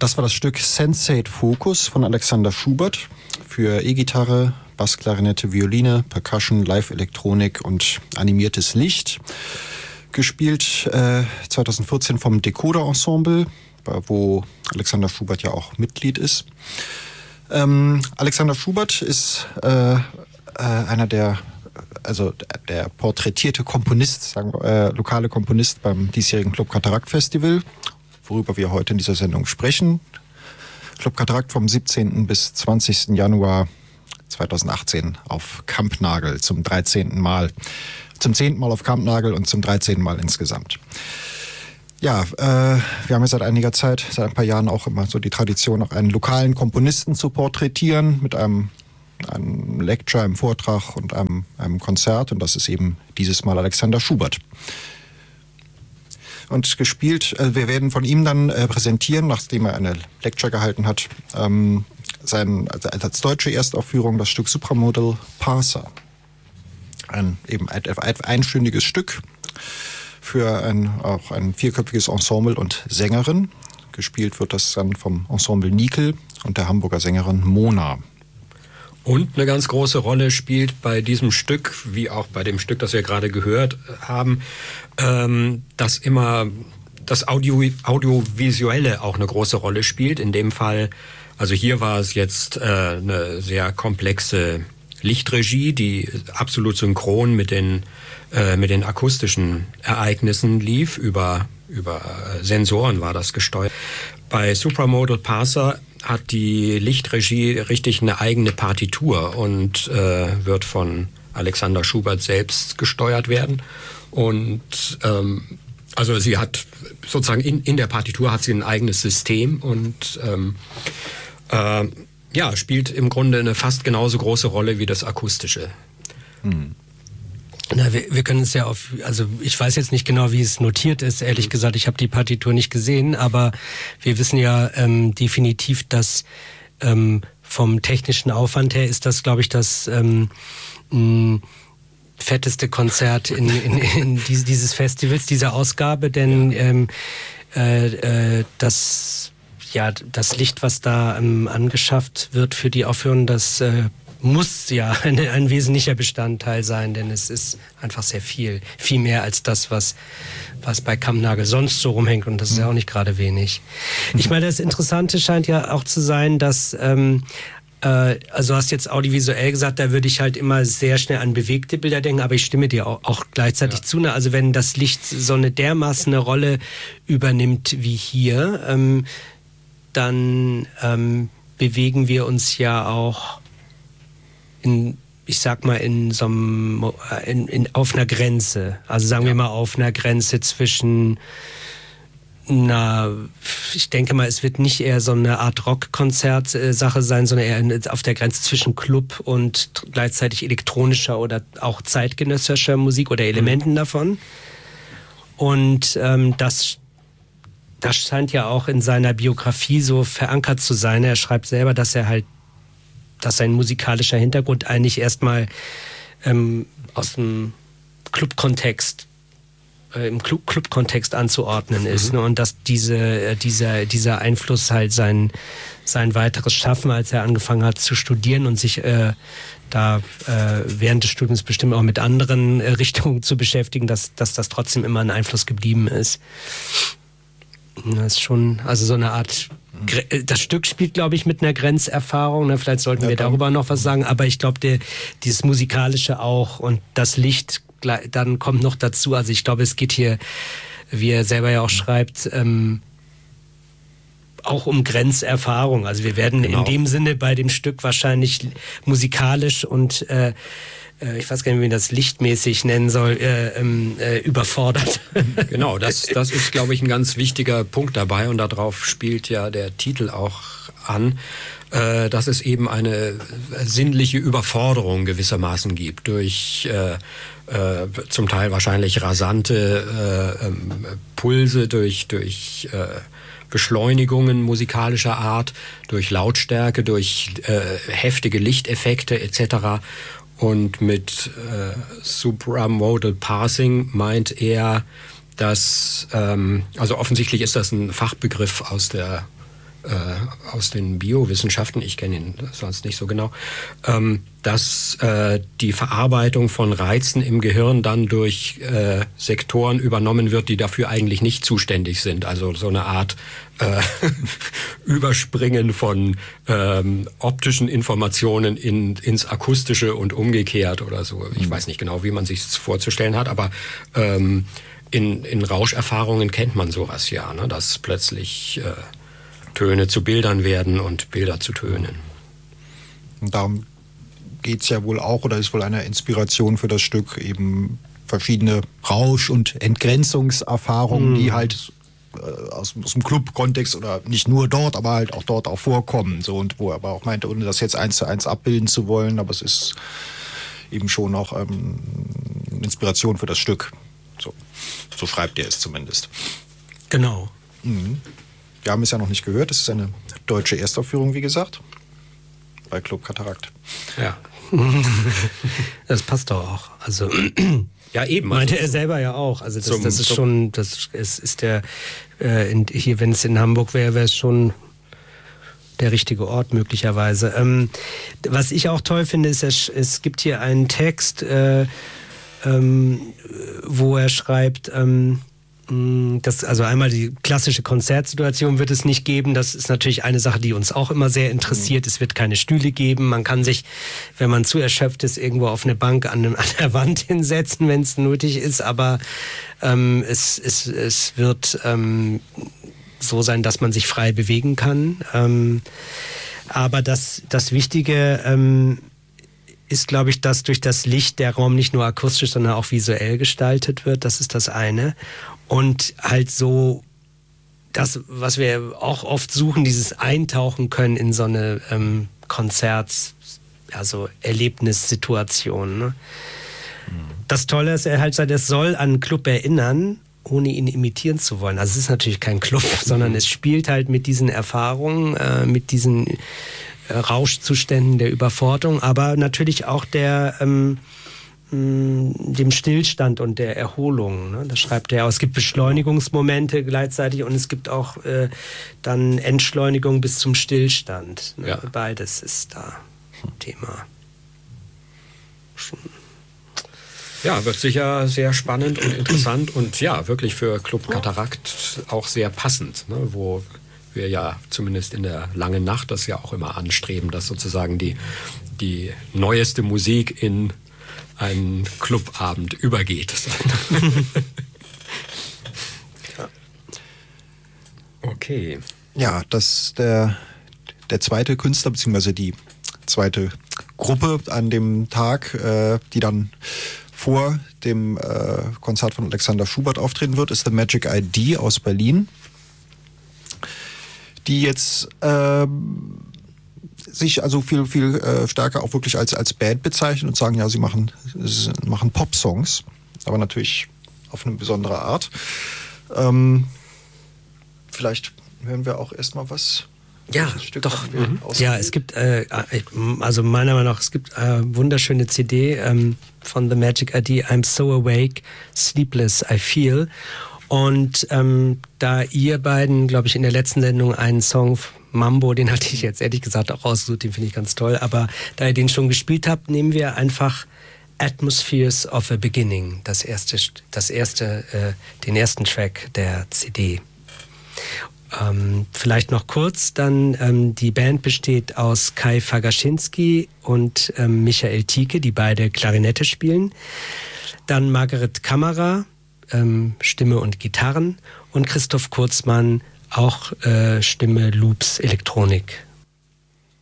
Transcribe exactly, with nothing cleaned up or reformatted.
Das war das Stück Sensate Focus von Alexander Schubert für E-Gitarre, Bassklarinette, Violine, Percussion, Live-Elektronik und animiertes Licht. Gespielt äh, zweitausendvierzehn vom Decoder Ensemble, wo Alexander Schubert ja auch Mitglied ist. Ähm, Alexander Schubert ist äh, äh, einer der, also der porträtierte Komponist, sagen wir, äh, lokale Komponist beim diesjährigen Club Katarakt Festival, worüber wir heute in dieser Sendung sprechen. Club Katarakt vom siebzehnten bis zwanzigsten Januar zweitausendachtzehn auf Kampnagel zum dreizehnten Mal. Zum zehnten Mal auf Kampnagel und zum dreizehnten Mal insgesamt. Ja, äh, wir haben ja seit einiger Zeit, seit ein paar Jahren auch immer so die Tradition, auch einen lokalen Komponisten zu porträtieren mit einem, einem Lecture, einem Vortrag und einem, einem Konzert. Und das ist eben dieses Mal Alexander Schubert. Und gespielt, äh, wir werden von ihm dann äh, präsentieren, nachdem er eine Lecture gehalten hat, ähm, sein, also als deutsche Erstaufführung das Stück Supramodal Parser. Ein eben ein, ein einstündiges Stück für ein, auch ein vierköpfiges Ensemble und Sängerin. Gespielt wird das dann vom Ensemble Nikel und der Hamburger Sängerin Mona. Und eine ganz große Rolle spielt bei diesem Stück, wie auch bei dem Stück, das wir gerade gehört haben, ähm, dass immer das Audio, Audiovisuelle auch eine große Rolle spielt. In dem Fall, also hier war es jetzt äh, eine sehr komplexe Lichtregie, die absolut synchron mit den äh, mit den akustischen Ereignissen lief. Über über Sensoren war das gesteuert. Bei Supramodal Parser hat die Lichtregie richtig eine eigene Partitur und äh, wird von Alexander Schubert selbst gesteuert werden. Und ähm, also sie hat sozusagen in in der Partitur hat sie ein eigenes System und ähm, äh, ja, spielt im Grunde eine fast genauso große Rolle wie das Akustische. Hm. Na, wir, wir können es ja auf, also ich weiß jetzt nicht genau, wie es notiert ist, ehrlich gesagt, ich habe die Partitur nicht gesehen, aber wir wissen ja ähm, definitiv, dass ähm, vom technischen Aufwand her ist das, glaube ich, das ähm, mh, fetteste Konzert in, in, in dieses Festivals, dieser Ausgabe, denn ja. ähm, äh, äh, das Ja, das Licht, was da ähm, angeschafft wird für die Aufführung, das äh, muss ja ein, ein wesentlicher Bestandteil sein, denn es ist einfach sehr viel, viel mehr als das, was, was bei Kampnagel sonst so rumhängt und das ist ja auch nicht gerade wenig. Ich meine, das Interessante scheint ja auch zu sein, dass, ähm, äh, also du hast jetzt audiovisuell gesagt, da würde ich halt immer sehr schnell an bewegte Bilder denken, aber ich stimme dir auch, auch gleichzeitig ja. zu. Ne? Also wenn das Licht so eine dermaßen eine Rolle übernimmt wie hier, ähm, dann ähm, bewegen wir uns ja auch in, ich sag mal, in so einem, in, in, auf einer Grenze. Also sagen ja. wir mal auf einer Grenze zwischen, na, ich denke mal, es wird nicht eher so eine Art Rock-Konzert-Sache sein, sondern eher auf der Grenze zwischen Club und gleichzeitig elektronischer oder auch zeitgenössischer Musik oder Elementen mhm. davon. Und ähm, das Das scheint ja auch in seiner Biografie so verankert zu sein. Er schreibt selber, dass er halt, dass sein musikalischer Hintergrund eigentlich erstmal ähm, aus dem Club-Kontext, äh, im Club- Club-Kontext anzuordnen ist. Mhm. Ne? Und dass diese, äh, dieser, dieser Einfluss halt sein, sein weiteres Schaffen, als er angefangen hat zu studieren und sich äh, da äh, während des Studiums bestimmt auch mit anderen äh, Richtungen zu beschäftigen, dass, dass das trotzdem immer ein Einfluss geblieben ist. Das ist schon, also so eine Art, das Stück spielt, glaube ich, mit einer Grenzerfahrung, ne? Vielleicht sollten ja, wir darüber noch was sagen, aber ich glaube, der, dieses Musikalische auch und das Licht, dann kommt noch dazu, also ich glaube, es geht hier, wie er selber ja auch schreibt, ähm, auch um Grenzerfahrung, also wir werden genau. in dem Sinne bei dem Stück wahrscheinlich musikalisch und äh, ich weiß gar nicht, wie man das lichtmäßig nennen soll, äh, äh, überfordert. Genau, das, das ist, glaube ich, ein ganz wichtiger Punkt dabei und darauf spielt ja der Titel auch an, äh, dass es eben eine sinnliche Überforderung gewissermaßen gibt durch äh, äh, zum Teil wahrscheinlich rasante äh, ähm, Pulse, durch, durch äh, Beschleunigungen musikalischer Art, durch Lautstärke, durch äh, heftige Lichteffekte et cetera. Und mit äh, Supramodal Parsing meint er, dass, ähm, also offensichtlich ist das ein Fachbegriff aus der äh, aus den Biowissenschaften, ich kenne ihn sonst nicht so genau, ähm, dass äh, die Verarbeitung von Reizen im Gehirn dann durch äh, Sektoren übernommen wird, die dafür eigentlich nicht zuständig sind. Also so eine Art äh, Überspringen von ähm, optischen Informationen in, ins Akustische und umgekehrt oder so. Ich weiß nicht genau, wie man sich es vorzustellen hat, aber ähm, in, in Rauscherfahrungen kennt man sowas ja, ne? Dass plötzlich äh, Töne zu Bildern werden und Bilder zu Tönen. Und darum geht es ja wohl auch, oder ist wohl eine Inspiration für das Stück, eben verschiedene Rausch- und Entgrenzungserfahrungen, mm. die halt äh, aus, aus dem Club-Kontext oder nicht nur dort, aber halt auch dort auch vorkommen. So, und wo er aber auch meinte, ohne das jetzt eins zu eins abbilden zu wollen, aber es ist eben schon auch ähm, Inspiration für das Stück. So, so schreibt er es zumindest. Genau. Mhm. Wir haben es ja noch nicht gehört, es ist eine deutsche Erstaufführung, wie gesagt, bei Club Katarakt. Ja. Das passt doch auch. Also ja, eben. Meinte also er selber ja auch. Also das, zum, das ist schon, das ist, ist der äh, in, hier, wenn es in Hamburg wäre, wäre es schon der richtige Ort möglicherweise. Ähm, was ich auch toll finde, ist, es, es gibt hier einen Text, äh, ähm, wo er schreibt, ähm, Das, also einmal die klassische Konzertsituation wird es nicht geben. Das ist natürlich eine Sache, die uns auch immer sehr interessiert. Es wird keine Stühle geben. Man kann sich, wenn man zu erschöpft ist, irgendwo auf eine Bank an, an der Wand hinsetzen, wenn es nötig ist. Aber ähm, es, es, es wird ähm, so sein, dass man sich frei bewegen kann. Ähm, aber das, das Wichtige ähm, ist, glaube ich, dass durch das Licht der Raum nicht nur akustisch, sondern auch visuell gestaltet wird. Das ist das eine. Und halt so das, was wir auch oft suchen, dieses Eintauchen können in so eine ähm, Konzerts, also Erlebnissituation. Ne? Mhm. Das Tolle ist, er halt sagt, es soll an einen Club erinnern, ohne ihn imitieren zu wollen. Also es ist natürlich kein Club, mhm. sondern es spielt halt mit diesen Erfahrungen, äh, mit diesen äh, Rauschzuständen der Überforderung, aber natürlich auch der ähm, dem Stillstand und der Erholung. Ne? Da schreibt er auch, es gibt Beschleunigungsmomente gleichzeitig und es gibt auch äh, dann Entschleunigung bis zum Stillstand. Ne? Ja. Beides ist da Thema. Schon. Ja, wird sicher sehr spannend und interessant und ja, wirklich für Club Katarakt auch sehr passend, ne? Wo wir ja zumindest in der langen Nacht das ja auch immer anstreben, dass sozusagen die, die neueste Musik in einen Clubabend übergeht. Okay. Ja, das der, der zweite Künstler, beziehungsweise die zweite Gruppe an dem Tag, äh, die dann vor dem äh, Konzert von Alexander Schubert auftreten wird, ist The Magic I D aus Berlin, die jetzt äh, sich also viel, viel äh, stärker auch wirklich als, als Band bezeichnen und sagen, ja, sie machen, sie machen Pop-Songs, aber natürlich auf eine besondere Art. Ähm, vielleicht hören wir auch erstmal was. Ja, doch. Mhm. Ja, es gibt, äh, also meiner Meinung nach, es gibt eine äh, wunderschöne C D ähm, von The Magic I D, I'm So Awake, Sleepless, I Feel. Und ähm, da ihr beiden, glaube ich, in der letzten Sendung einen Song Mambo, den hatte ich jetzt ehrlich gesagt auch rausgesucht, den finde ich ganz toll, aber da ihr den schon gespielt habt, nehmen wir einfach Atmospheres of a Beginning, das erste, das erste, äh, den ersten Track der C D. Ähm, vielleicht noch kurz, dann ähm, die Band besteht aus Kai Fagaschinski und ähm, Michael Thieke, die beide Klarinette spielen, dann Margaret Kammerer, ähm, Stimme und Gitarren und Christoph Kurzmann, auch äh, Stimme, Loops, Elektronik